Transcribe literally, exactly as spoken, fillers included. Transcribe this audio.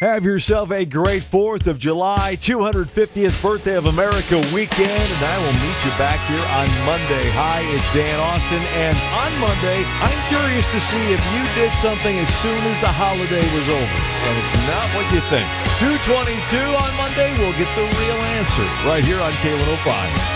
Have yourself a great fourth of July, two hundred fiftieth birthday of America weekend, and I will meet you back here on Monday. Hi, it's Dan Austin, and on Monday, I'm curious to see if you did something as soon as the holiday was over, and it's not what you think. two twenty-two on Monday, we'll get the real answer right here on K one oh five.